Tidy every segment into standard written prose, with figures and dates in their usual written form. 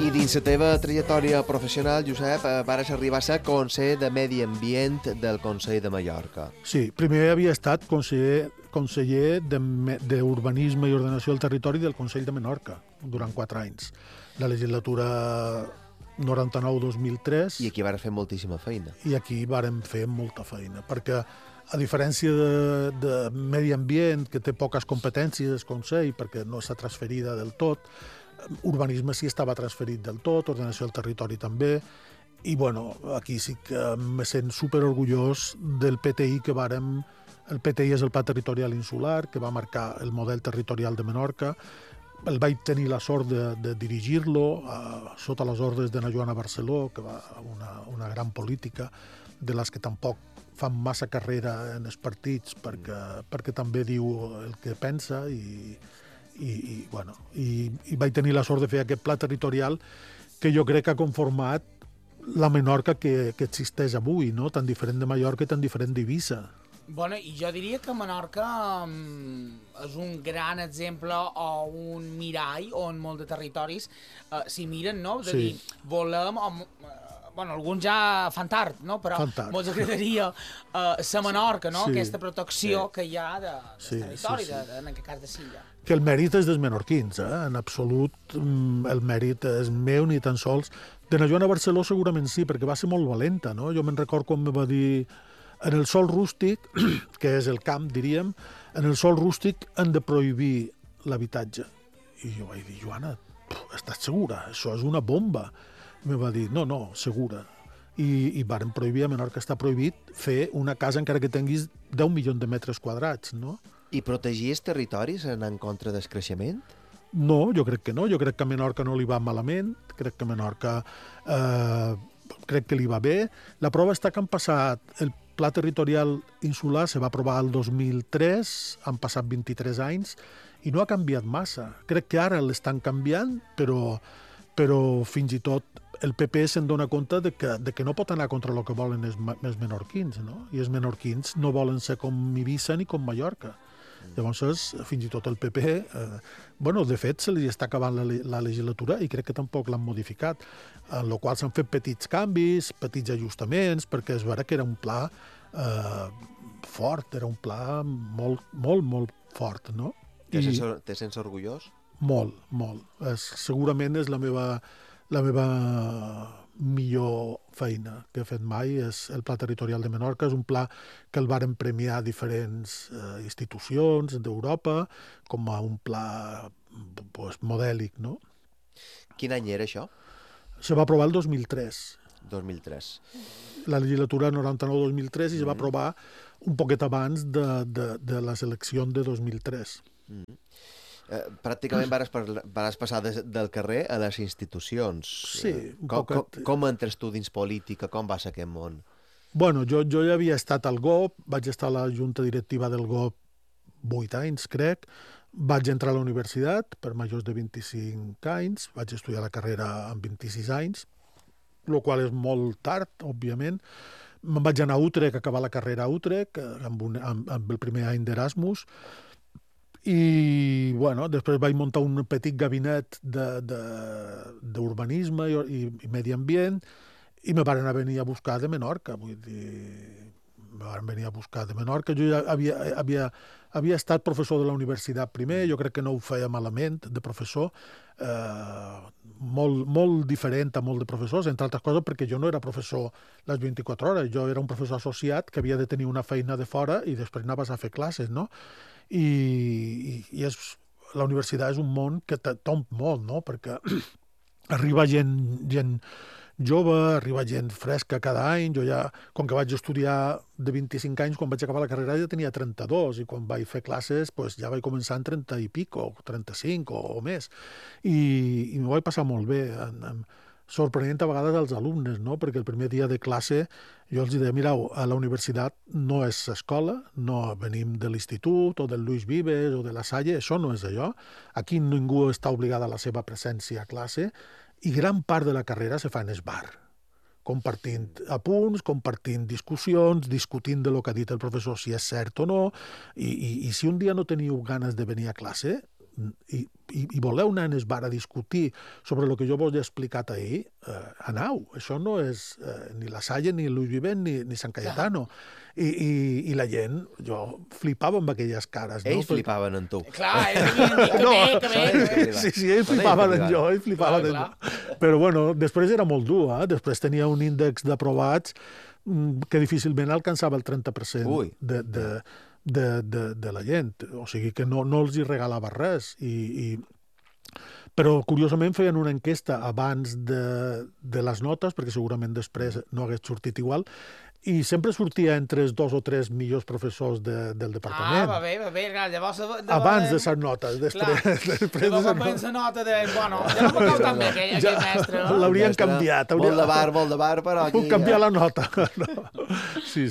I dins la teva trajectòria professional, Josep, vares arribar a ser conseller de Medi Ambient del Consell de Mallorca. Sí, primer havia estat conseller d'Urbanisme i Ordenació del Territori del Consell de Menorca durant 4 anys. La legislatura 99-2003. I aquí vares fer moltíssima feina. I aquí vàrem fer molta feina, perquè a diferència de Medi Ambient, que té poques competències del Consell, perquè no està transferida del tot, urbanisme sí estava transferit del tot, ordenació del territori també, i bueno, aquí sí que me sent superorgullós del PTI que vàrem. El PTI és el Pla Territorial Insular, que va marcar el model territorial de Menorca. El vaig tenir la sort de dirigir-lo sota les ordres de na Joana Barceló, que va una gran política, de les que tampoc fan massa carrera en els partits, perquè també diu el que pensa i vaig tenir la sort de fer aquest pla territorial que jo crec que ha conformat la Menorca que existeix avui, no? Tan diferent de Mallorca i tan diferent d'Eivissa. Bueno, i jo diria que Menorca és un gran exemple o un mirall on molts de territoris s'hi miren, no? De dir, volem... Bueno, alguns ja fan tard, no? Però molts agradaria la Menorca, no? Aquesta protecció que hi ha del territori, en aquest cas de Silla. Que el mèrit és dels menorquins, en absolut el mèrit és meu ni tan sols. De na Joana Barceló segurament sí, perquè va ser molt valenta, no? Jo me'n record quan me va dir en el sòl rústic, que és el camp, diríem, en el sòl rústic han de prohibir l'habitatge. I jo vaig dir, Joana, estàs segura? Això és una bomba. I me va dir, no, segura. I varen prohibir, a Menorca està prohibit, fer una casa encara que tinguis 10 milions de metres quadrats, no? I protegir els territoris en contra del creixement? No, jo crec que no. Jo crec que a Menorca no li va malament. Crec que a Menorca crec que li va bé. La prova està que han passat... El Pla Territorial Insular se va aprovar el 2003, han passat 23 anys, i no ha canviat massa. Crec que ara l'estan canviant, però fins i tot el PP se'n dona compte de que no pot anar contra el que volen els menorquins, no? I els menorquins no volen ser com Eivissa ni com Mallorca. Llavors, fins i tot el PP, de fet, se li està acabant la legislatura i crec que tampoc l'han modificat, en la qual s'han fet petits canvis, petits ajustaments, perquè es veurà que era un pla fort, era un pla molt, molt, molt fort, no? Te sents orgullós? Molt, molt. Segurament és la meva millor feina que he fet mai, és el Pla Territorial de Menorca. És un pla que el varen premiar diferents institucions d'Europa com a un pla modèlic, no? Quin any era això? Se va aprovar el 2003. 2003. La legislatura 99-2003 i se va aprovar un poquet abans de les eleccions de 2003. Pràcticament vas passar del carrer a les institucions. Sí. Com entres tu dins política? Com va ser aquest món? Bueno, jo ja havia estat al GOP, vaig estar a la junta directiva del GOP 8 anys, crec. Vaig entrar a la universitat per majors de 25 anys, vaig estudiar la carrera amb 26 anys, el qual és molt tard, òbviament. Me'n vaig anar a Utrecht, a acabar la carrera a Utrecht, amb el primer any d'Erasmus, i després vaig muntar un petit gabinet d'urbanisme i medi ambient i me van venir a buscar de Menorca. Vull dir, me van venir a buscar de Menorca. Jo ja havia estat professor de la universitat primer, jo crec que no ho feia malament de professor, molt diferent a molt de professors, entre altres coses perquè jo no era professor les 24 hores, jo era un professor associat que havia de tenir una feina de fora i després anaves a fer classes, no? I la universitat és un món que tomb molt, no? Perquè arriba gent jove, arriba gent fresca cada any. Jo ja, com que vaig estudiar de 25 anys, quan vaig acabar la carrera ja tenia 32 i quan vaig fer classes ja vaig començar en 30 i pico, 35 o més. I m'ho vaig passar molt bé. Sorprenent a vegades als alumnes, no? Perquè el primer dia de classe jo els deia, mireu, a la universitat no és escola, no venim de l'Institut o del Luis Vives o de la Salle, això no és allò. Aquí ningú està obligat a la seva presència a classe i gran part de la carrera se fa en el bar, compartint apunts, compartint discussions, discutint de lo que ha dit el professor, si és cert o no, i si un dia no teniu ganes de venir a classe, i voleu anar en el bar a discutir sobre el que jo vos he explicat ahir, anau. Això no és ni La Salle, ni Luis Vivent, ni San Cayetano. I la gent, jo flipava amb aquelles cares. Ells flipaven en tu. Clar, ells havien dit que bé. Sí, ells flipaven en jo, ells flipaven en jo. Però bueno, després era molt dur, Després tenia un índex d'aprovats que difícilment alcançava el 30% de la gent. O sigui que no els hi regalava res. Però, curiosament, feien una enquesta abans de les notes, perquè segurament després no hagués sortit igual, i sempre sortia entre els 2 o 3 millors professors del departament. Va bé, llavors... Abans de les notes, després llavors quan pensa nota de... Bueno, ja no m'ho cau tan bé aquell mestre, no? L'haurien canviat. Molt de bar, però aquí... Puc canviar la nota. Sí.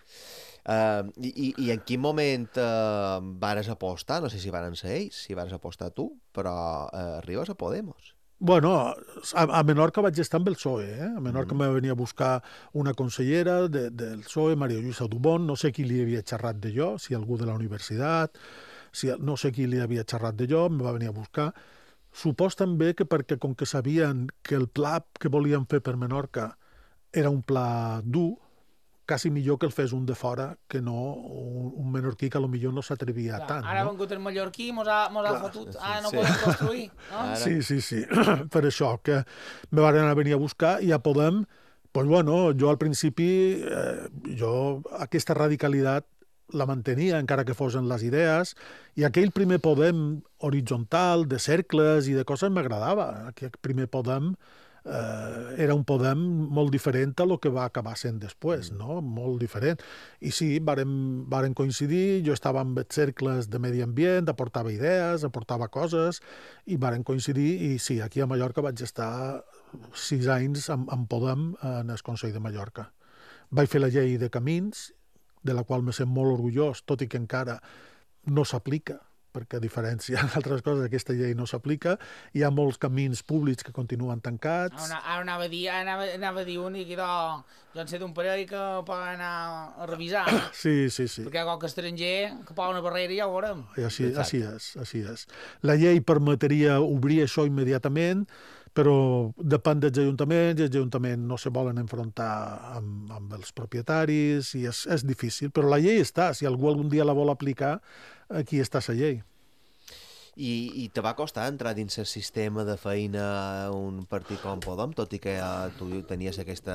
I en quin moment vares apostar? No sé si varen ser ells, si vares apostar tu, però arribes a Podemos. Bueno, a Menorca vaig estar amb el PSOE. A Menorca me venia a buscar una consellera del PSOE, Maria Lluïsa Dubón, no sé qui li havia xerrat de jo, si algú de la universitat, no sé qui li havia xerrat de jo, me va venir a buscar. Supos també que perquè com que sabien que el pla que volien fer per Menorca era un pla dur, quasi millor que el fes un de fora que no un menorquí que potser no s'atrevia tant. Ara ha vengut el mallorquí, mos ha fotut, no podem construir. No? Sí. Per això que me van anar a venir a buscar i a Podem, pues bueno, jo al principi, aquesta radicalitat la mantenia, encara que fos en les idees, i aquell primer Podem horitzontal, de cercles i de coses, m'agradava. Aquell primer Podem era un Podem molt diferent a lo que va acabar sent després, no? Molt diferent. I sí, varen coincidir, jo estava amb els cercles de medi ambient, aportava idees, aportava coses, i varen coincidir, i sí, aquí a Mallorca vaig estar 6 anys amb Podem en el Consell de Mallorca. Vaig fer la llei de camins, de la qual me sent molt orgullós, tot i que encara no s'aplica, perquè a diferència d'altres coses aquesta llei no s'aplica. Hi ha molts camins públics que continuen tancats. Ara anava a dir un i que jo en sé d'un parell que poden anar a revisar. Sí. Perquè qualque estranger que posa una barrera ja ho veurem. Així és. La llei permetria obrir això immediatament, però depèn dels ajuntaments, i els ajuntaments no se volen enfrontar amb els propietaris, i és difícil, però la llei està. Si algú algun dia la vol aplicar, aquí està la llei. I te va costar entrar dins el sistema de feina a un partit com Podem, tot i que tu tenies aquesta...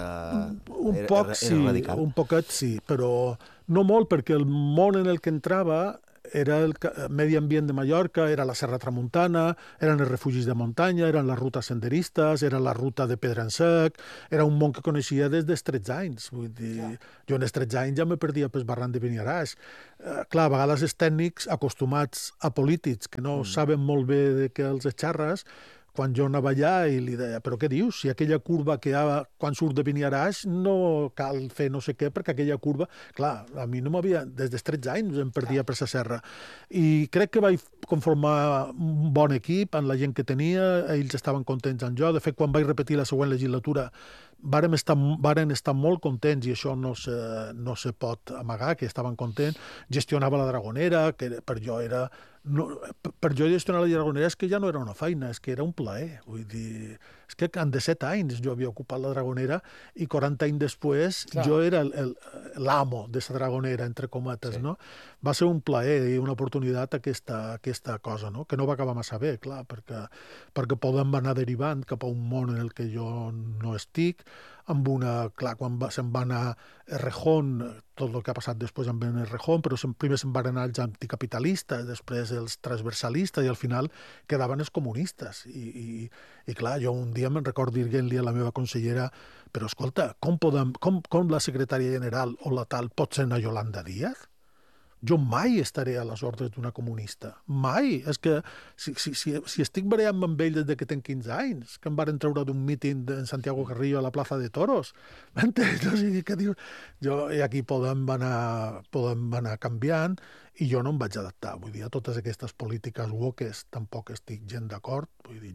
Un poquet sí, però no molt, perquè el món en el que entrava era el medi ambient de Mallorca, era la Serra Tramuntana, eren els refugis de muntanya, eren les rutes senderistes, era la ruta de Pedra en Sec, era un món que coneixia des dels 13 anys. Vull dir, jo en els 13 anys ja me perdia pel barran de Beniaràs. Clar, a vegades els tècnics acostumats a polítics que no saben molt bé de què els xerres, quan jo anava allà i li deia, però què dius? Si aquella curva que hi ha quan surt de Beniaràs no cal fer no sé què, perquè aquella curva... Clar, a mi no m'havia... Des dels 13 anys em perdia per la serra. I crec que vaig conformar un bon equip en la gent que tenia, ells estaven contents amb jo. De fet, quan vaig repetir la següent legislatura, varen estar molt contents, i això no se pot amagar, que estaven contents. Gestionava la Dragonera, que per jo era... Per jo gestionar la Dragonera és que ja no era una feina, és que era un plaer. Vull dir, és que en 17 anys jo havia ocupat la Dragonera i 40 anys després jo era l'amo de la Dragonera, entre cometes, no? Va ser un plaer i una oportunitat aquesta cosa, no? Que no va acabar massa bé, clar, perquè podem anar derivant cap a un món en el que jo no estic, quan se'n va anar Errejón, tot el que ha passat després amb Errejón, però primer se'n van anar els anticapitalistes, després els transversalistes, i al final quedaven els comunistes. I clar, jo un dia me'n recordo dient-li a la meva consellera, però escolta, com la secretària general o la tal pot ser una Yolanda Díaz? Jo mai estaré a les ordres d'una comunista. Mai. És que si estic bareant amb ell des que tenc 15 anys, que em varen treure d'un míting en Santiago Carrillo a la plaça de Toros, m'entens? O sigui, què dius? I aquí podem anar canviant, i jo no em vaig adaptar. Vull dir, a totes aquestes polítiques woques tampoc estic gens d'acord,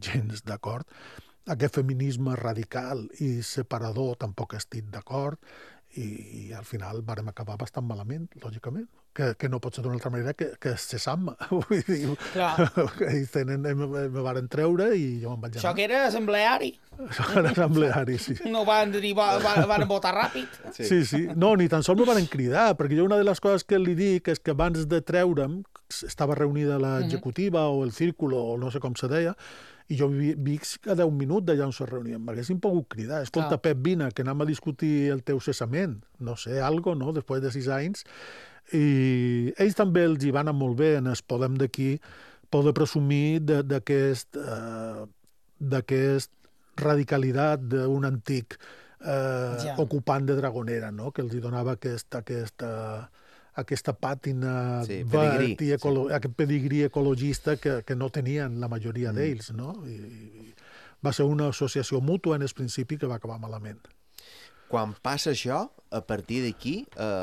Aquest feminisme radical i separador tampoc estic d'acord, i al final vàrem acabar bastant malament, lògicament. que no pot ser d'una altra manera que se sap-me. Vull dir, ells me varen treure i jo me'n vaig anar. Això que era assembleari. Això era assembleari, sí. No van dir, van votar ràpid. Sí. No, ni tan sols me van cridar, perquè jo una de les coses que li dic és que abans de treure'm, estava reunida l'executiva o el círculo, o no sé com se deia, i jo visc a 10 minuts d'allà on se reuníem. M'haguessin pogut cridar. Escolta, Pep, vine, que anem a discutir el teu cessament. No sé, algo, no?, després de 6 anys. I ells també els hi van anar molt bé en el Podem d'aquí poder presumir d'aquest radicalitat d'un antic ocupant de Dragonera, no?, que els hi donava aquesta pàtina verd i aquest pedigrí ecologista que no tenien la majoria d'ells, no? I va ser una associació mútua en el principi que va acabar malament. Quan passa això, a partir d'aquí,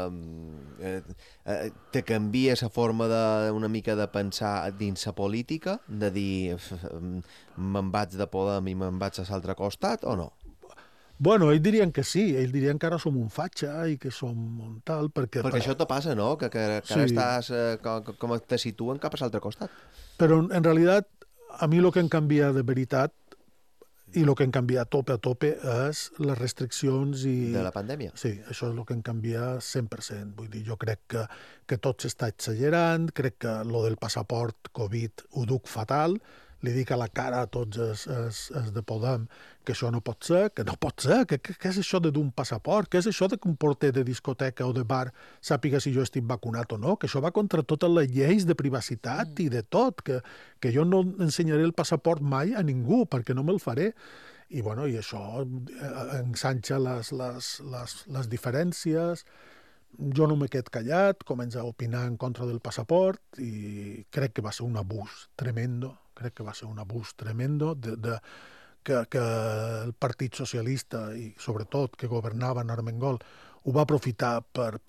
te canvia la forma una mica de pensar dins la política, de dir me'n vaig de Podem i me'n vaig a l'altre costat, o no? Bueno, ells dirien que sí, ells dirien que ara som un fatxa i que som un tal, perquè això te passa, no?, que ara estàs, com te situen cap a l'altre costat. Però, en realitat, a mi el que em canvia de veritat i el que em canvia a tope és les restriccions i... De la pandèmia. Sí, això és el que em canvia 100%. Vull dir, jo crec que tot s'està exagerant, crec que lo del passaport Covid ho duc fatal, li dic a la cara a tots els de Podem que això no pot ser, que què és això d'un passaport, què és això de que un porter de discoteca o de bar sàpiga si jo estic vacunat o no, que això va contra totes les lleis de privacitat i de tot, que jo no ensenyaré el passaport mai a ningú perquè no me'l faré. I, bueno, i això ensanxa les diferències. Jo no m'he quedat callat, comença a opinar en contra del passaport i crec que va ser un abús tremendo, que el Partit Socialista i, sobretot, que governava en Armengol, ho va aprofitar per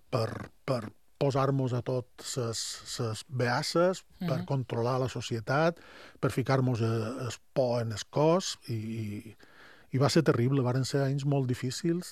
posar-nos a tots les beasses, per controlar la societat, per ficar-nos el por en el cos, i va ser terrible. Varen ser anys molt difícils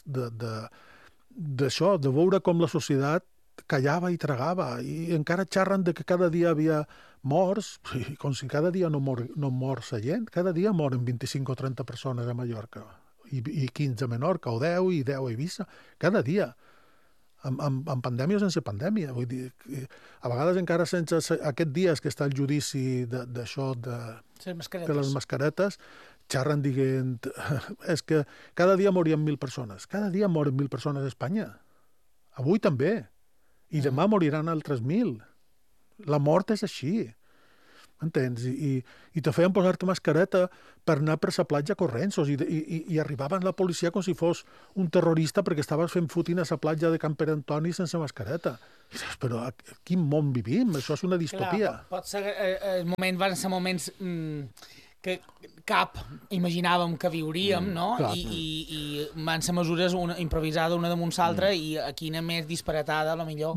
d'això, de veure com la societat callava i tragava, i encara xerren de que cada dia havia morts, com si cada dia no mor la gent. Cada dia moren 25 o 30 persones a Mallorca, i 15 a Menorca, o 10 i 10 a Eivissa. Cada dia. Amb pandèmia o sense pandèmia. Vull dir, a vegades encara sense aquest dies que està el judici d'això de les mascaretes, xerren dient és que cada dia morien 1.000 persones. Cada dia moren 1.000 persones a Espanya. Avui també. I demà moriran altres 1.000. La mort és així. M'entens? I te feien posar-te mascareta per anar per la platja corrents, i arribaven la policia com si fos un terrorista perquè estaves fent footing a la platja de Can Pere Antoni sense mascareta. I dius, però a quin món vivim? Això és una distopia. Clar, pot ser que van ser moments que cap imaginàvem que viuríem, no? I van ser mesures improvisades una damunt l'altra i quina més disparatada, a lo millor,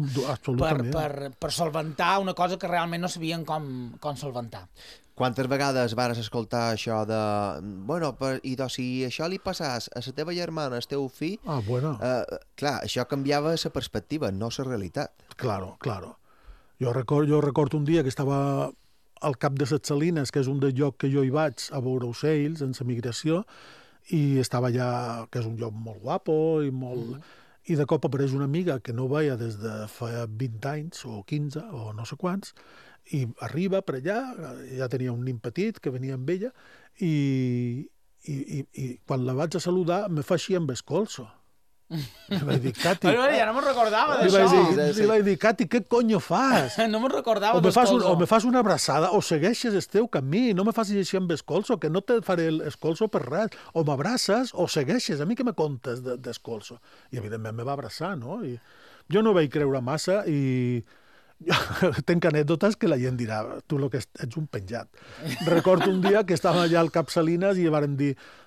per solventar una cosa que realment no sabien com solventar. Quantes vegades vares escoltar això de... Bueno, si això li passàs a la teva germana, al teu fill... Clar, això canviava la perspectiva, no la realitat. Claro. Jo recordo un dia que estava al Cap de les Salines, que és un del lloc que jo hi vaig a veure ocells en la migració, i estava allà, que és un lloc molt guapo i molt... I de cop apareix una amiga que no veia des de fa 20 anys o 15 o no sé quants, i arriba per allà, ja tenia un nin petit que venia amb ella, i quan la vaig a saludar me fa així amb el colso. Li vaig dir, Cati... Ja no me'n recordava d'això. Li vaig dir, Cati, què conyo fas? No me'n recordava del colso. O me fas una abraçada, o segueixes el teu camí, no me facis així amb el colso, que no te faré el colso per res. O m'abraces o segueixes. A mi què me contes del colso? I evidentment me va abraçar, no? I jo no vaig creure massa i... Tenc anècdotes que la gent dirà tu el que ets un penjat. Recordo un dia que estàvem allà al Cap Salines i vàrem dir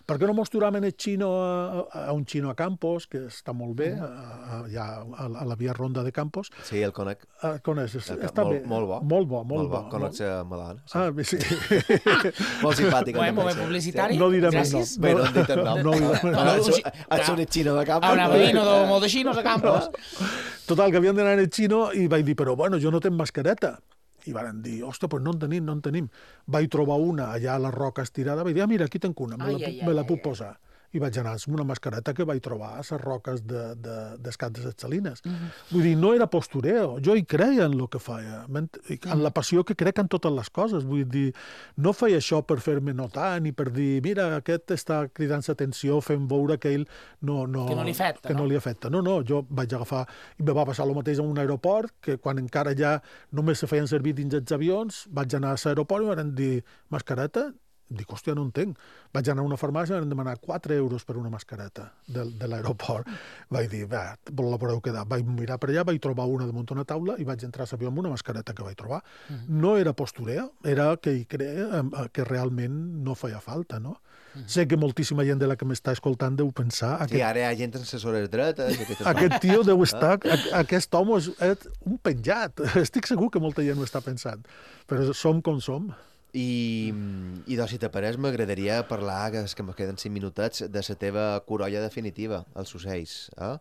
per què no mos turàvem el xino a un xino a Campos, que està molt bé, allà a la via Ronda de Campos. Sí, el conec. Coneixes? Està bé. Molt bo. Molt bo, molt bo. Conec a Madana. Ah, bé, sí. Molt simpàtic. Molt bé publicitari. No direm el Gràcies. nom. Bé, no hem dit el nom. És un xino de Campos. Una veïna de molt de xinos a Campos. Total, que havíem d'anar al xino i vaig dir, però bueno, jo no tenc mascareta. I van dir, ostres, pues no en tenim. Vaig trobar una allà a la roca estirada, vaig dir, mira, aquí tenc una, me la puc posar. I vaig anar amb una mascareta que vaig trobar a les roques d'Escat de les Salines. Vull dir, no era postureo, jo hi creia en el que feia, en la passió que crec en totes les coses. Vull dir, no feia això per fer-me notar, ni per dir, mira, aquest està cridant l'atenció, fent veure que ell que no li afecta. Que no li afecta. No, jo vaig agafar, i me va passar el mateix en un aeroport, que quan encara ja només se feien servir dins els avions, vaig anar a l'aeroport i van dir, mascareta? Dic, hòstia, no en tenc. Vaig anar a una farmàcia i van demanar 4 euros per una mascareta de l'aeroport. Vaig dir, va, la podeu quedar. Vaig mirar per allà, vaig trobar una damunt una taula i vaig entrar a l'avió amb una mascareta que vaig trobar. No era postureo, era que hi creia que realment no feia falta, no? Sé que moltíssima gent de la que m'està escoltant deu pensar... Sí, ara hi ha gent sense sores dretes... Aquest tio deu estar... Aquest home és un penjat. Estic segur que molta gent ho està pensant. Però som com som. I doncs, si te pareix, m'agradaria parlar, que em queden 5 minutets, de la teva corolla definitiva, els ocells.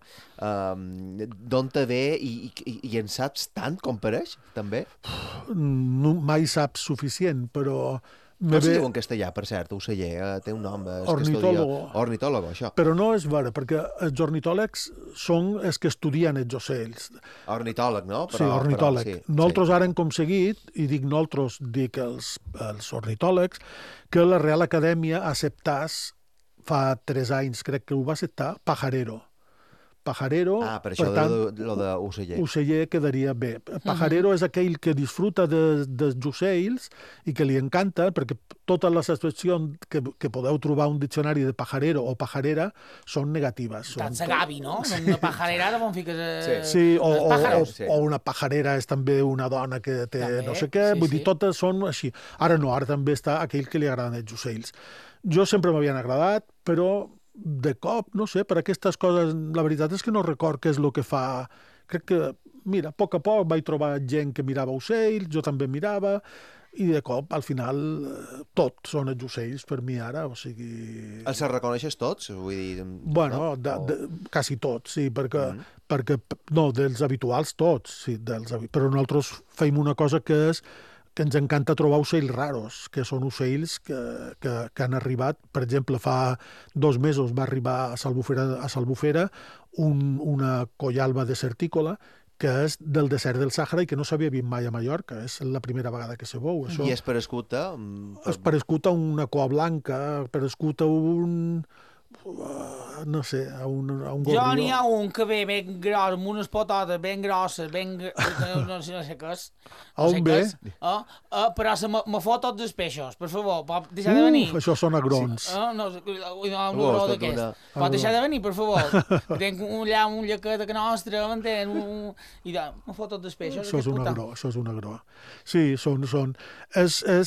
D'on te ve i en saps tant com pareix, també? No, mai saps suficient, però... Com se diu en castellà, per cert, oceller? Té un nom. Ornitólogo. Ornitólogo, això. Però no és vera, perquè els ornitòlegs són els que estudien els ocells. Ornitòleg, no? Sí, ornitòleg. Nosaltres ara hem aconseguit, i dic nosaltres, dic els ornitòlegs, que la Real Acadèmia acceptàs, fa 3 anys crec que ho va acceptar, pajarero. Pajarero, per això, per tant, lo d'oceller. Oceller quedaria bé. Pajarero és aquell que disfruta dels ocells i que li encanta, perquè totes les expressions que podeu trobar un diccionari de pajarero o pajarera són negatives. Tant Gavi, no? Una pajarera on fiques... Sí, o una pajarera és també una dona que té també, no sé què, vull dir, totes són així. Ara no, ara també està aquell que li agraden els ocells. Jo sempre m'havien agradat, però de cop, no sé, per aquestes coses, la veritat és que no record què és el que fa... Crec que, mira, a poc vaig trobar gent que mirava ocells, jo també mirava, i de cop, al final, tot són els ocells per mi ara, o sigui... Els reconeixes tots? Vull dir... Bueno, quasi tots, sí, perquè no, dels habituals tots, sí, però nosaltres feim una cosa que és que ens encanta trobar ocells raros, que són ocells que han arribat. Per exemple, fa 2 mesos va arribar a Salbufera una collalba desertícola que és del desert del Sàhara i que no s'havia vist mai a Mallorca. És la primera vegada que se veu. Això. I és per escuta? És per escuta una cua blanca, per escuta un... no sé, a un gorrió. Jo n'hi ha un que ve ben gros, amb unes pototes ben grosses, no sé què és. On ve? Però me fot tots els peixos, per favor, pot deixar de venir. Això són agrons. Pot deixar de venir, per favor. Tenc allà un llaqueta que nostra, m'entén? I me fot tots els peixos. Això és un agró. Sí, són... És